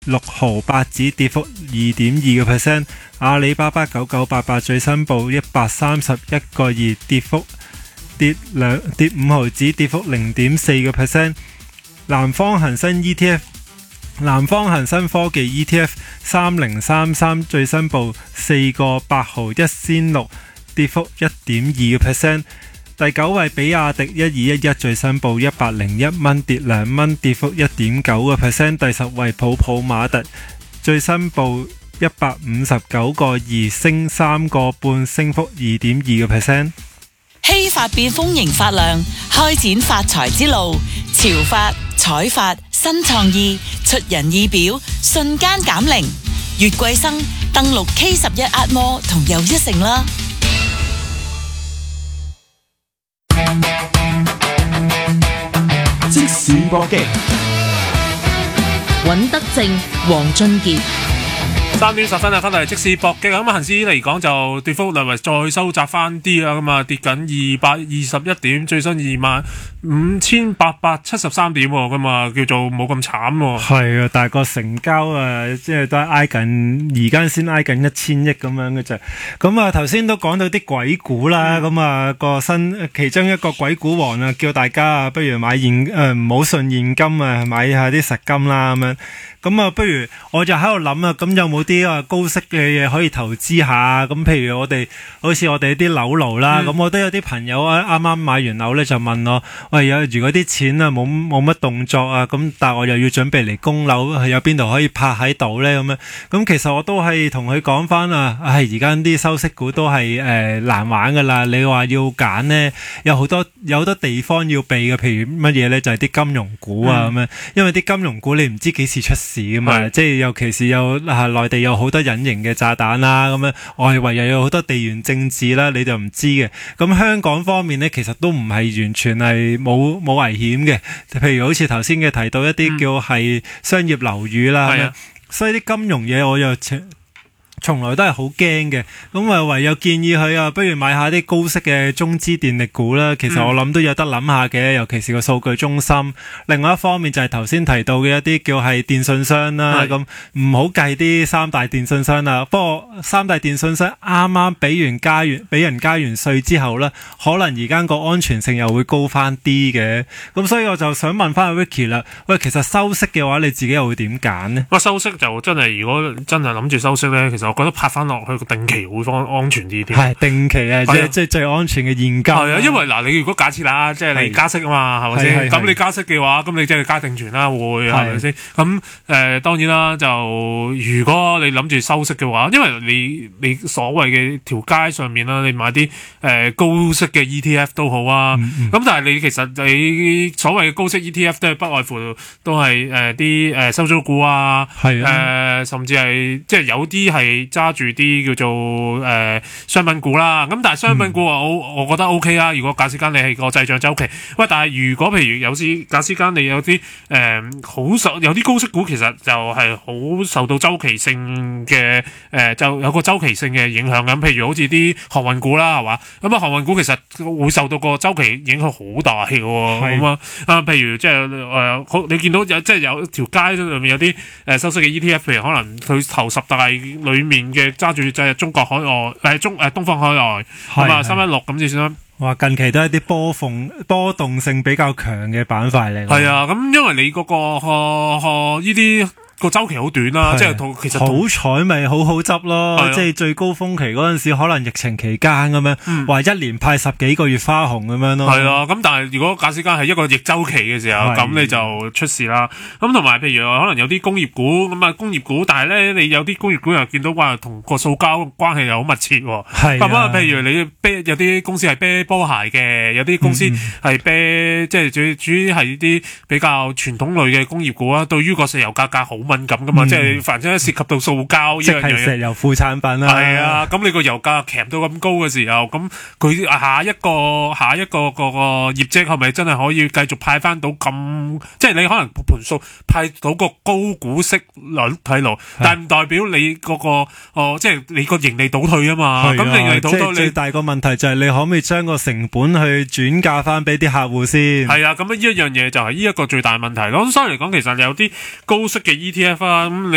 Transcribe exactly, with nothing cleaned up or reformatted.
六毫八子，跌幅二點二個 percent。阿里巴巴九九八八最新報一百三十一個二，跌幅跌兩跌五毫子，跌幅零點四個 percent。南方恒生 E T F， 南方恒生科技 E T F 三零三三最新報四個八毫一仙六，跌幅一點二個 percent。第九位比亞迪一二一一最新報一百零一蚊，跌兩蚊，跌幅一點九個 percent。第十位普普馬特最新報一百五十九個二，升三個半，升幅二點二個 percent。 希法變豐盈發亮，開展發財之路。潮發、彩發、新創意，出人意表，瞬間減齡。月桂生登錄 K 十一壓摩同又一城啦。 即時搏擊， 尹德正、黃俊傑。 三點十分啊，翻嚟即時搏擊咁啊，恒指嚟講就跌幅略為再收窄翻啲啊，咁啊跌緊二百二十一點，最新二萬五千八百七十三點，咁啊叫做冇咁慘喎。 係啊，但係個成交啊，即係都係挨緊，而家先挨緊一千億咁樣嘅啫。咁啊，頭先都講到啲鬼股啦，咁啊個新其中一個鬼股王啊，叫大家啊，不如買現誒唔好信現金啊，買下啲實金啦咁樣。咁啊，不如我就喺度諗啊，咁有冇啲啊高息嘅嘢可以投資下？咁譬如我哋好似我哋啲樓奴啦，咁、嗯、我都有啲朋友啊，啱啱買完樓咧就問我，喂，有如果啲錢啊冇冇乜動作啊，咁但係我又要準備嚟供樓，有邊度可以拍喺度咧？咁樣咁其實我都係同佢講翻啊，唉，而家啲收息股都係誒、呃、難玩噶啦。你話要揀呢，有好多有好多地方要避嘅，譬如乜嘢咧，就係、是、啲金融股啊咁樣、嗯，因為啲金融股你唔知幾時出事噶嘛，即係尤其是有啊內地有好多隱形嘅炸彈啦，咁樣外圍又有好多地緣政治啦，你就唔知嘅。咁香港方面呢，其實都唔係完全係冇冇危險嘅，譬如好似頭先嘅提到一啲叫係商業樓宇啦，嗯、所以啲金融嘢我又從來都係好驚嘅，咁啊唯有建議佢啊，不如買下啲高息嘅中資電力股啦。其實我諗都有得諗下嘅，尤其是個數據中心。另外一方面就係頭先提到嘅一啲叫係電信商啦，咁唔好計啲三大電信商啦。不過三大電信商啱啱俾完加完俾人加完稅之後呢，可能而家個安全性又會高翻啲嘅。咁所以我就想問翻阿 Ricky 啦，喂，其實收息嘅話，你自己又會點揀呢？ 哇，收息就真係，如果真係諗住收息呢，其實我覺得拍翻落去個定期會方安全啲啲。係定期啊，即係即係最安全嘅現金。係啊，因為嗱，你如果假設啦，即係你加息啊嘛，係咪先？咁你加息嘅話，咁你即係加定存啦，會係咪先？咁誒、呃，當然啦，就如果你諗住收息嘅話，因為你你所謂嘅條街上面啦，你買啲誒、呃、高息嘅 E T F 都好啊。咁、嗯嗯、但係你其實你所謂嘅高息 E T F 都係不外乎都係誒啲誒收租股啊，誒、呃、甚至係即係有啲係揸住啲叫做誒、呃、商品股啦，咁但係商品股啊，我、嗯、我覺得 O K 啊。如果假設間你係個滯脹週期，喂，但係如果譬如有時假設間你有啲誒好受有啲高息股，其實就係好受到週期性嘅誒、呃，就有個週期性嘅影響咁。譬如好似啲航運股啦，係嘛？咁啊航運股其實會受到個週期影響好大嘅喎。咁啊啊，譬如即係誒，好、呃、你見到有即係有條街裏面有啲誒、呃、收息嘅 E T F， 譬如可能佢頭十大裏面嘅揸住就係中國海外誒、呃、中誒、呃、東方海外咁啊三一六咁至算啦。 哇，近期都係啲波動波動性比較強嘅板塊嚟。 係啊，咁因為你嗰、嗰個誒誒呢啲。個周期好短啦，即係同其實好彩咪好好執咯，即係最高峰期嗰陣時，可能疫情期間咁樣，話、嗯、一年派十幾個月花紅咁樣咯。係啊， 咁但係如果假設間係一個逆周期嘅時候，咁你就出事啦。咁同埋譬如可能有啲工業股咁啊，工業股，但係咧你有啲工業股又見到話同個塑膠關係又好密切喎。係咁啊，譬如你啤有啲公司係啤波鞋嘅，有啲公司係啤、嗯、即係主主要係啲比較傳統類嘅工業股啊，對於個石油價格好敏感噶嘛、嗯，即係凡係涉及到塑膠， 即係石油副產品啦。 係啊，咁你個油價騎到咁高嘅時候，咁佢下一個下一個個個業績係咪真係可以繼續派翻到咁？即係你可能盤數派到個高股息率喺度，但係唔代表你嗰、那個哦，即係你個盈利倒退啊嘛。咁盈利倒退， 最大個問題就係你可唔可以將個成本去轉嫁翻俾啲客戶先？ 係啊，咁呢一樣嘢就係呢一個最大問題咯。所以嚟講，其實有啲高息嘅 E T F 啊，咁